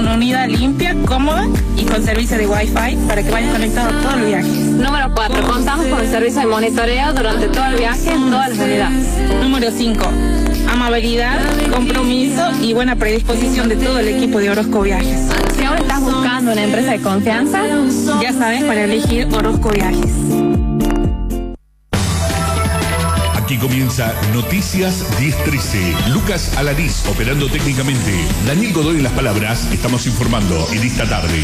una unidad limpia, cómoda y con servicio de Wi-Fi para que vayas conectado a todo el viaje. Número 4. Contamos con el servicio de monitoreo durante todo el viaje en todas las unidades. Número 5. Amabilidad, compromiso y buena predisposición de todo el equipo de Orozco Viajes. Si aún estás buscando una empresa de confianza, ya sabes para elegir Orozco Viajes. Aquí comienza Noticias 1013. Lucas Alariz operando técnicamente. Daniel Godoy en las palabras. Estamos informando en esta tarde.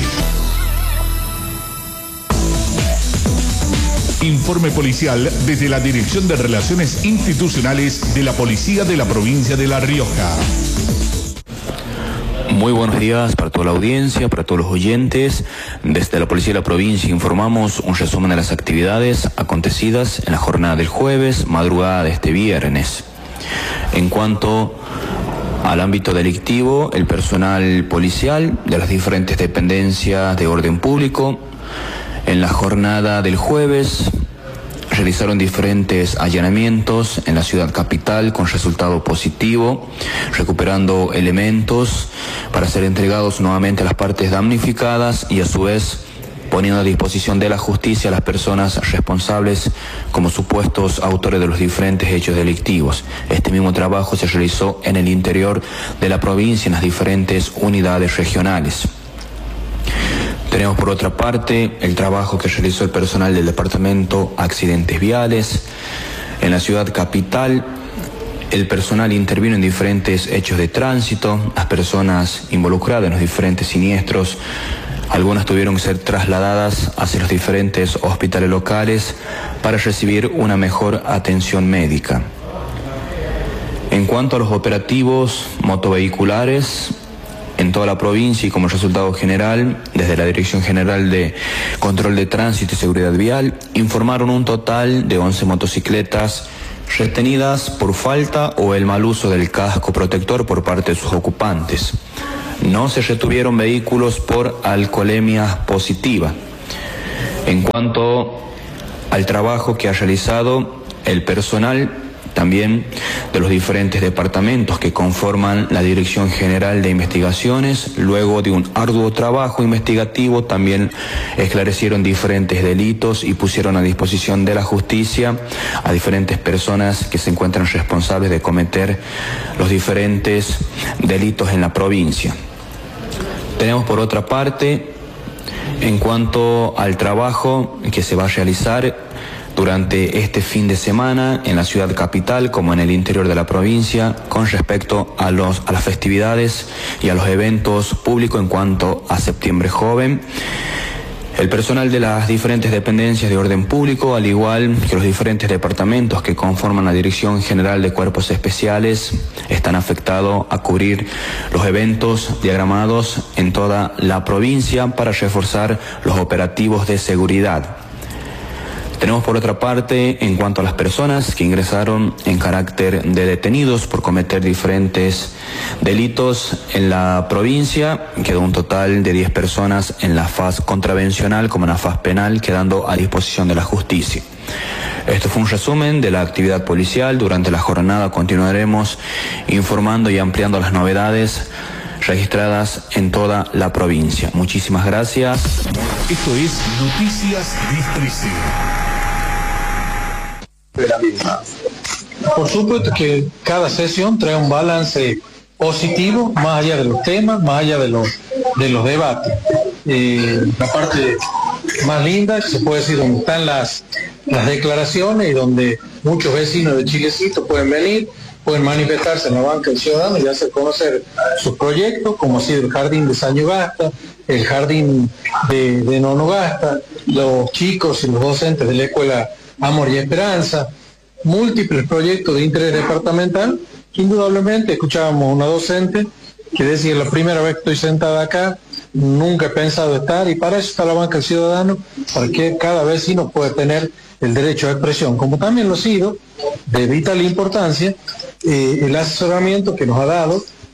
Informe policial desde la Dirección de Relaciones Institucionales de la Policía de la Provincia de La Rioja. Muy buenos días para toda la audiencia, para todos los oyentes. Desde la Policía de la Provincia informamos un resumen de las actividades acontecidas en la jornada del jueves, madrugada de este viernes. En cuanto al ámbito delictivo, el personal policial de las diferentes dependencias de orden público en la jornada del jueves realizaron diferentes allanamientos en la ciudad capital con resultado positivo, recuperando elementos para ser entregados nuevamente a las partes damnificadas y a su vez poniendo a disposición de la justicia a las personas responsables como supuestos autores de los diferentes hechos delictivos. Este mismo trabajo se realizó en el interior de la provincia en las diferentes unidades regionales. Tenemos por otra parte el trabajo que realizó el personal del Departamento Accidentes Viales. En la ciudad capital, el personal intervino en diferentes hechos de tránsito. Las personas involucradas en los diferentes siniestros, algunas tuvieron que ser trasladadas hacia los diferentes hospitales locales para recibir una mejor atención médica. En cuanto a los operativos motovehiculares, en toda la provincia y como resultado general, desde la Dirección General de Control de Tránsito y Seguridad Vial, informaron un total de 11 motocicletas retenidas por falta o el mal uso del casco protector por parte de sus ocupantes. No se retuvieron vehículos por alcoholemia positiva. En cuanto al trabajo que ha realizado el personal también de los diferentes departamentos que conforman la Dirección General de Investigaciones, luego de un arduo trabajo investigativo, también esclarecieron diferentes delitos y pusieron a disposición de la justicia a diferentes personas que se encuentran responsables de cometer los diferentes delitos en la provincia. Tenemos por otra parte, en cuanto al trabajo que se va a realizar durante este fin de semana en la ciudad capital como en el interior de la provincia con respecto a las festividades y a los eventos públicos en cuanto a Septiembre Joven. El personal de las diferentes dependencias de orden público, al igual que los diferentes departamentos que conforman la Dirección General de Cuerpos Especiales, están afectados a cubrir los eventos diagramados en toda la provincia para reforzar los operativos de seguridad. Tenemos por otra parte, en cuanto a las personas que ingresaron en carácter de detenidos por cometer diferentes delitos en la provincia, quedó un total de 10 personas en la faz contravencional como en la faz penal, quedando a disposición de la justicia. Esto fue un resumen de la actividad policial. Durante la jornada continuaremos informando y ampliando las novedades registradas en toda la provincia. Muchísimas gracias. Esto es Noticias 1013. Por supuesto que cada sesión trae un balance positivo, más allá de los temas, más allá de los debates. La parte más linda, se puede decir, donde están las declaraciones y donde muchos vecinos de Chilecito pueden venir, pueden manifestarse en la banca del ciudadano y hacer conocer sus proyectos, como ha sido el jardín de Sañugasta, el jardín de Nonogasta, los chicos y los docentes de la escuela Amor y Esperanza, múltiples proyectos de interés departamental. Indudablemente escuchábamos una docente que decía: la primera vez que estoy sentada acá, nunca he pensado estar, y para eso está la banca del ciudadano, para que cada vecino pueda tener el derecho a expresión, como también lo ha sido de vital importancia el asesoramiento que nos ha dado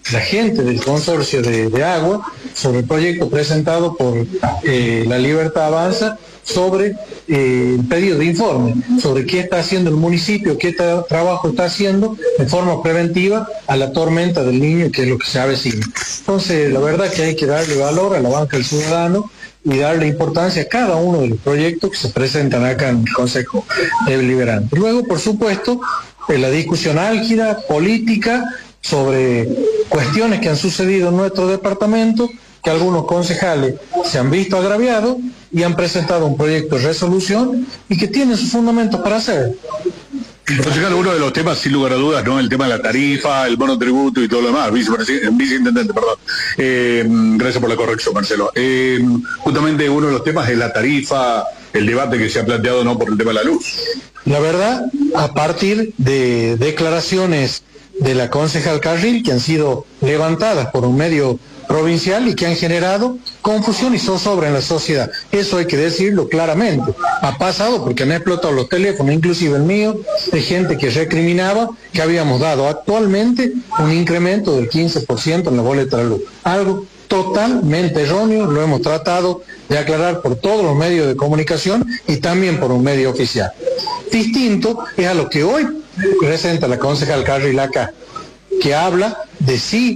la gente del consorcio de agua sobre el proyecto presentado por La Libertad Avanza sobre el pedido de informe sobre qué está haciendo el municipio, qué trabajo está haciendo de forma preventiva a la tormenta del Niño, que es lo que se avecina. Entonces, la verdad que hay que darle valor a la banca del ciudadano y darle importancia a cada uno de los proyectos que se presentan acá en el Consejo Deliberante. Luego, por supuesto, la discusión álgida, política, sobre cuestiones que han sucedido en nuestro departamento, que algunos concejales se han visto agraviados y han presentado un proyecto de resolución y que tienen sus fundamentos para hacer. Concejal, uno de los temas, sin lugar a dudas, ¿no? El tema de la tarifa, el monotributo y todo lo demás, viceintendente, perdón. Gracias por la corrección, Marcelo. Justamente uno de los temas es la tarifa, el debate que se ha planteado, ¿no?, por el tema de la luz. La verdad, a partir de declaraciones de la concejal Carril, que han sido levantadas por un medio provincial y que han generado confusión y zozobra en la sociedad. Eso hay que decirlo claramente. Ha pasado porque han explotado los teléfonos, inclusive el mío, de gente que recriminaba que habíamos dado actualmente un incremento del 15% en la boleta de la luz. Algo totalmente erróneo, lo hemos tratado de aclarar por todos los medios de comunicación y también por un medio oficial. Distinto es a lo que hoy presenta la concejal Carril acá, que habla de si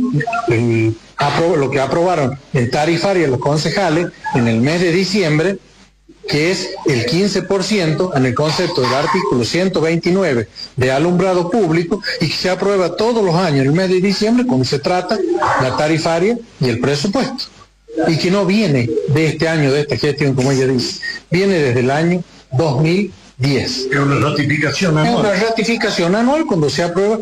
lo que aprobaron en tarifaria los concejales en el mes de diciembre, que es el 15% en el concepto del artículo 129 de alumbrado público, y que se aprueba todos los años en el mes de diciembre cuando se trata la tarifaria y el presupuesto, y que no viene de este año, de esta gestión, como ella dice, viene desde el año 2010. Es una ratificación anual. Es una ratificación anual cuando se aprueba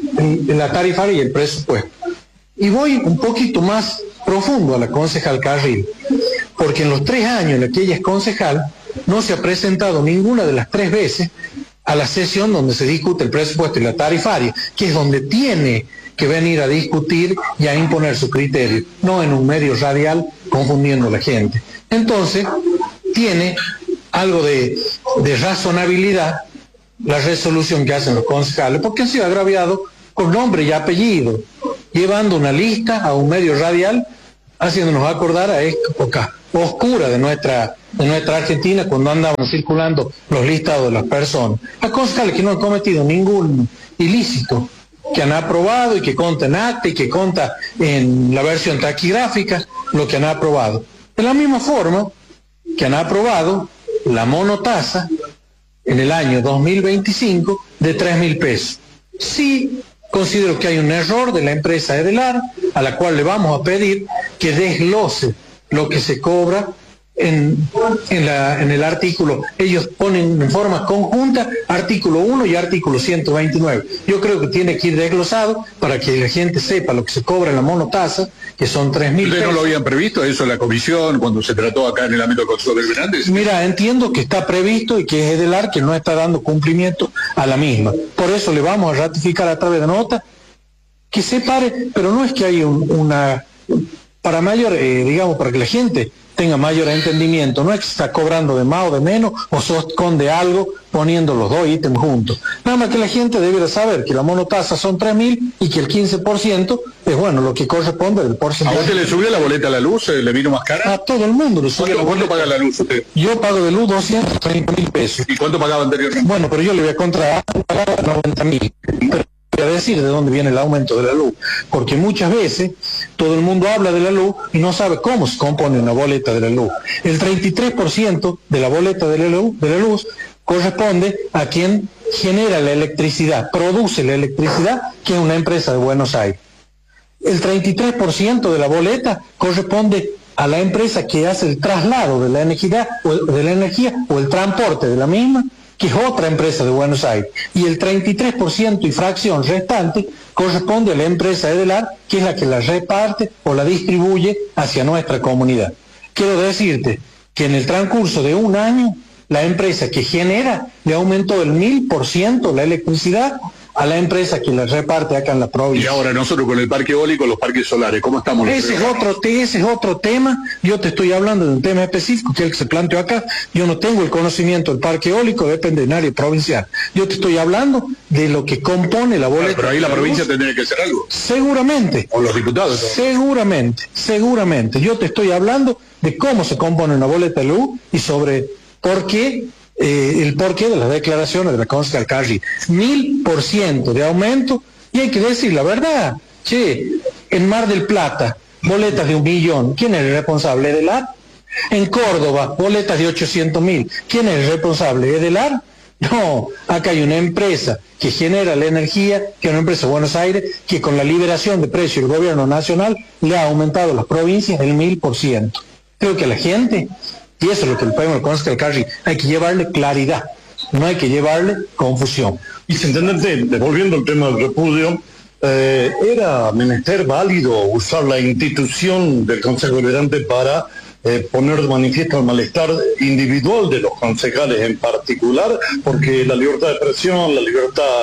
la tarifaria y el presupuesto. Y voy un poquito más profundo a la concejal Carril, porque en los 3 años en los que ella es concejal, no se ha presentado ninguna de las 3 veces a la sesión donde se discute el presupuesto y la tarifaria, que es donde tiene que venir a discutir y a imponer su criterio, no en un medio radial confundiendo a la gente. Entonces, tiene algo de razonabilidad la resolución que hacen los concejales, porque han sido agraviados con nombre y apellido, llevando una lista a un medio radial, haciéndonos acordar a época oscura de nuestra Argentina, cuando andaban circulando los listados de las personas. A concejales que no han cometido ningún ilícito, que han aprobado y que consta en acta y que consta en la versión taquigráfica lo que han aprobado. De la misma forma que han aprobado la monotasa en el año 2025 de 3.000 pesos. Sí, considero que hay un error de la empresa Edelar, a la cual le vamos a pedir que desglose lo que se cobra en el artículo. Ellos ponen en forma conjunta artículo 1 y artículo 129. Yo creo que tiene que ir desglosado para que la gente sepa lo que se cobra en la monotasa, que son 3.000 pesos. ¿Ustedes no lo habían previsto eso en la comisión cuando se trató acá en el ámbito del Consejo Deliberante? Mira, entiendo que está previsto y que es Edelar que no está dando cumplimiento a la misma. Por eso le vamos a ratificar a través de nota que se pare, pero no es que hay para mayor, digamos, para que la gente tenga mayor entendimiento, no es que se está cobrando de más o de menos o se esconde algo poniendo los 2 ítems juntos. Nada más que la gente debiera saber que la monotasa son 3.000 y que el 15% es, bueno, lo que corresponde del porcentaje. ¿A usted le subió la boleta a la luz? ¿Le vino más cara? A todo el mundo le subió. ¿Cuánto paga la luz usted? Yo pago de luz 230.000 pesos. ¿Y cuánto pagaba anteriormente? Bueno, pero yo le voy a contratar 90.000. Pero voy a decir de dónde viene el aumento de la luz, porque muchas veces todo el mundo habla de la luz y no sabe cómo se compone una boleta de la luz. El 33% de la boleta de la luz corresponde a quien genera la electricidad, produce la electricidad, que es una empresa de Buenos Aires. El 33% de la boleta corresponde a la empresa que hace el traslado de la energía o el transporte de la misma, que es otra empresa de Buenos Aires, y el 33% y fracción restante corresponde a la empresa Edelar, que es la que la reparte o la distribuye hacia nuestra comunidad. Quiero decirte que en el transcurso de un año, la empresa que genera le aumentó el 1000% la electricidad a la empresa que las reparte acá en la provincia. Y ahora nosotros con el parque eólico, los parques solares, ¿cómo estamos? Ese es otro tema. Yo te estoy hablando de un tema específico que es el que se planteó acá. Yo no tengo el conocimiento del parque eólico, depende del área provincial. Yo te estoy hablando de lo que compone la boleta. Pero ahí la provincia tendría que hacer algo. Seguramente. O los diputados. Seguramente. Yo te estoy hablando de cómo se compone una boleta de luz y sobre por qué, el porqué de las declaraciones de la concejal Carri. 1000% de aumento, y hay que decir la verdad. Che, en Mar del Plata, boletas de 1 millón, ¿quién es el responsable? ¿Edelar? En Córdoba, boletas de 800.000, ¿quién es el responsable? ¿Edelar? No, acá hay una empresa que genera la energía, que es una empresa de Buenos Aires, que con la liberación de precios del gobierno nacional le ha aumentado a las provincias el 1000%. Creo que a la gente, y eso es lo que el premio concejal Carri, hay que llevarle claridad, no hay que llevarle confusión. Viceintendente, devolviendo el tema del repudio, ¿era menester válido usar la institución del Consejo Deliberante para poner de manifiesto el malestar individual de los concejales en particular? Porque la libertad de expresión, la libertad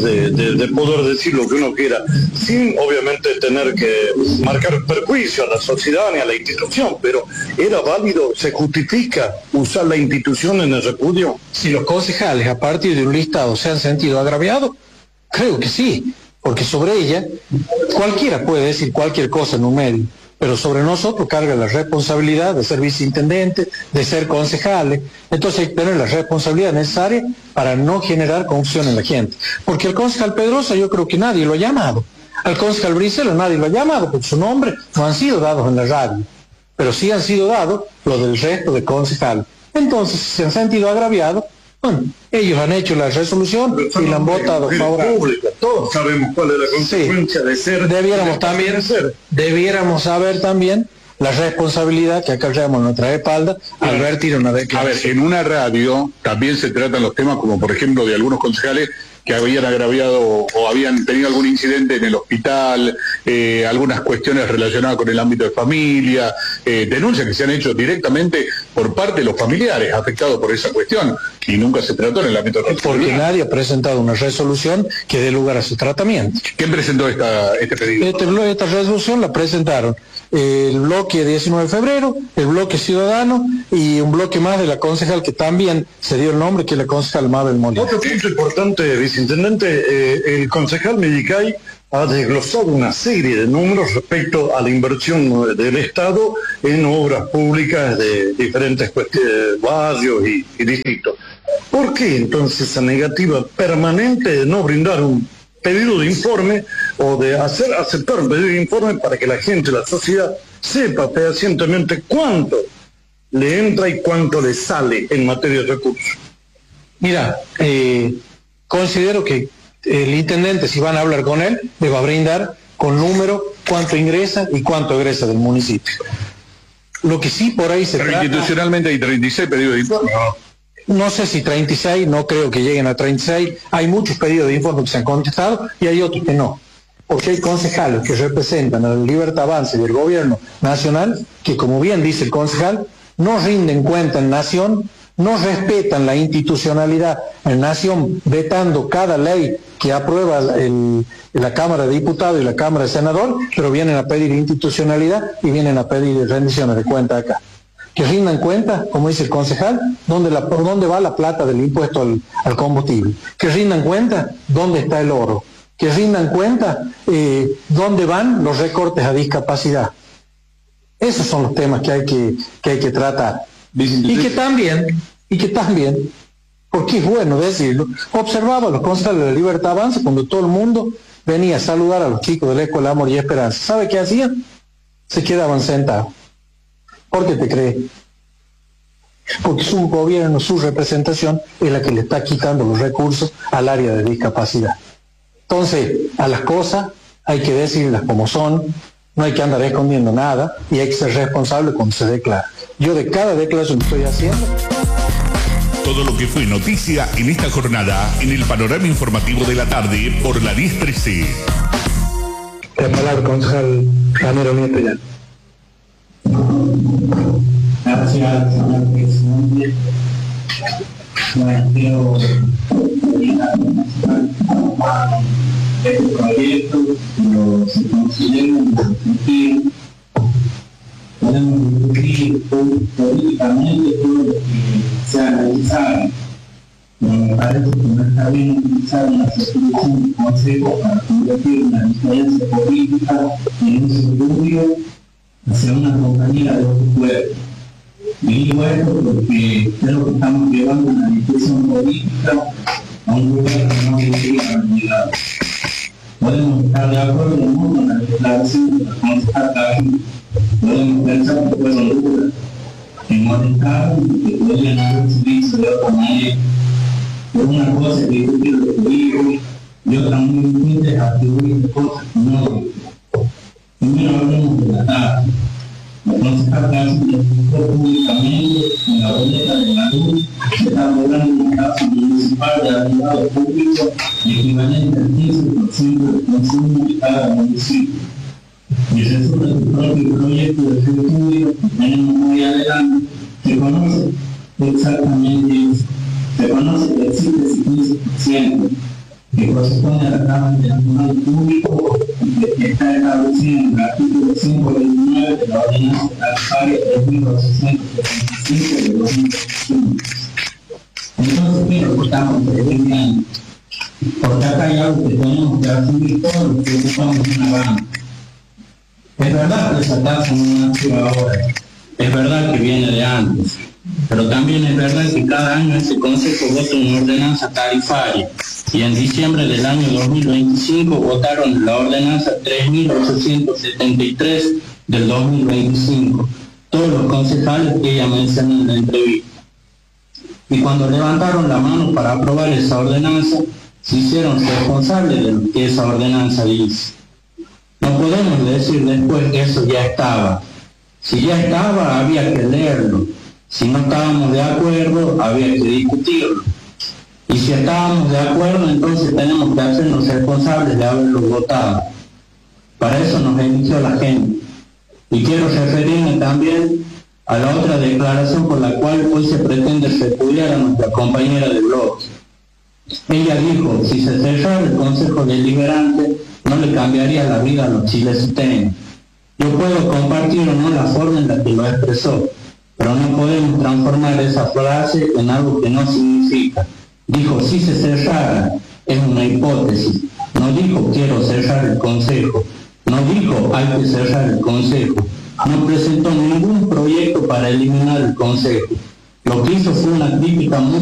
de poder decir lo que uno quiera, sin obviamente tener que marcar perjuicio a la sociedad ni a la institución, pero ¿era válido, se justifica usar la institución en el repudio? Si los concejales a partir de un listado se han sentido agraviados, creo que sí, porque sobre ella cualquiera puede decir cualquier cosa en un medio, pero sobre nosotros carga la responsabilidad de ser viceintendentes, de ser concejales. Entonces hay que tener la responsabilidad necesaria para no generar confusión en la gente. Porque al concejal Pedrosa yo creo que nadie lo ha llamado. Al concejal Brizuela nadie lo ha llamado, porque su nombre no han sido dados en la radio, pero sí han sido dados los del resto de concejales. Entonces, si se han sentido agraviados, bueno, ellos han hecho la resolución y la han votado favorable. Todos sabemos cuál es la consecuencia de ser. Debiéramos saber también la responsabilidad que acarreamos en nuestra espalda al vertir una declaración. A ver, en una radio también se tratan los temas como por ejemplo de algunos concejales que habían agraviado o habían tenido algún incidente en el hospital, algunas cuestiones relacionadas con el ámbito de familia, denuncias que se han hecho directamente por parte de los familiares afectados por esa cuestión, y nunca se trató en el ámbito de porque nadie ha presentado una resolución que dé lugar a su tratamiento. ¿Quién presentó este pedido? Esta resolución la presentaron el bloque 19 de febrero, el bloque ciudadano y un bloque más de la concejal que también se dio el nombre, que es la concejal Mabel Molina. Otro punto importante, viceintendente, el concejal Medicay ha desglosado una serie de números respecto a la inversión del Estado en obras públicas de diferentes barrios y distritos. ¿Por qué entonces esa negativa permanente de no brindar un pedido de informe o de aceptar un pedido de informe para que la gente, la sociedad, sepa fehacientemente cuánto le entra y cuánto le sale en materia de recursos? Mira, considero que el intendente, si van a hablar con él, le va a brindar con número cuánto ingresa y cuánto egresa del municipio. Lo que sí por ahí se Pero trata... institucionalmente hay 36 pedidos de informe. No sé si 36, no creo que lleguen a 36. Hay muchos pedidos de informe que se han contestado y hay otros que no. Porque hay concejales que representan a la Libertad Avance del gobierno nacional que, como bien dice el concejal, no rinden cuenta en Nación, no respetan la institucionalidad en Nación, vetando cada ley que aprueba la Cámara de Diputados y la Cámara de Senadores, pero vienen a pedir institucionalidad y vienen a pedir rendiciones de cuenta acá. Que rindan cuenta, como dice el concejal, por dónde va la plata del impuesto al combustible. Que rindan cuenta dónde está el oro. Que rindan cuenta dónde van los recortes a discapacidad. Esos son los temas que hay que tratar. Y que también, porque es bueno decirlo, observaba a los concejales de la Libertad Avanza cuando todo el mundo venía a saludar a los chicos de la Escuela Amor y Esperanza. ¿Sabe qué hacían? Se quedaban sentados. ¿Por qué te crees? Porque su gobierno, su representación es la que le está quitando los recursos al área de discapacidad. Entonces, a las cosas hay que decirlas como son, no hay que andar escondiendo nada y hay que ser responsable cuando se declara. Yo de cada declaración que estoy haciendo... Todo lo que fue noticia en esta jornada en el panorama informativo de la tarde por la 1013. La palabra concejal Ramiro Nieto ya. Gracias, señor presidente. Bueno, quiero este proyecto se considera un sentido. Podemos discutir políticamente todo lo que se ha realizado. Pero me parece que no está bien utilizar una resolución del Consejo para convertir una diferencia política en un estudio hacia una compañera de otro pueblo. Y digo esto porque creo que estamos llevando una discusión política a un lugar que no debería haber llegado. Podemos estar de acuerdo o no con la declaración de la concejal Carmen. Podemos pensar que fueron duras, que molestaron y que podrían haberse dicho de otra manera. Pero una cosa es discutir lo que digo y otra muy distinta es atribuir cosas que no digo. Primero hablemos de la tasa. La concejal Carmen explicó públicamente en la boleta de la luz que está logrando una tasa municipal de alumbrado público equivalente al 15% del consumo de cada municipio. Y resulta que el propio proyecto de estudio que tenemos muy adelante se conoce exactamente eso. Se conoce que existe ese 15% que corresponde a la Cámara de Alumbrado Público que está establecido en el artículo 529 de la Ordenanza Tarifaria 3.875 de 2005. Entonces, ¿qué es lo que estamos pretendiendo? Porque acá hay algo que tenemos que asumir todos los que ocupamos una banca. Es verdad que esa tasa no nació ahora, es verdad que viene de antes, pero también es verdad que cada año este Consejo vota una ordenanza tarifaria y en diciembre del año 2025 votaron la ordenanza 3.873 del 2025, todos los concejales que ella menciona en la entrevista. Y cuando levantaron la mano para aprobar esa ordenanza, se hicieron responsables de lo que esa ordenanza dice. No podemos decir después que eso ya estaba. Si ya estaba, había que leerlo. Si no estábamos de acuerdo, había que discutirlo. Y si estábamos de acuerdo, entonces tenemos que hacernos responsables de haberlo votado. Para eso nos eligió la gente. Y quiero referirme también a la otra declaración por la cual hoy se pretende repudiar a nuestra compañera de bloque. Ella dijo, si se cerrara el Consejo Deliberante, no le cambiaría la vida a los chilesuteños. Yo puedo compartir o no la forma en la que lo expresó, pero no podemos transformar esa frase en algo que no significa. Dijo, si se cerrara, es una hipótesis. No dijo, quiero cerrar el Consejo. No dijo, hay que cerrar el Consejo. No presentó ningún proyecto para eliminar el Consejo. Lo que hizo fue una crítica muy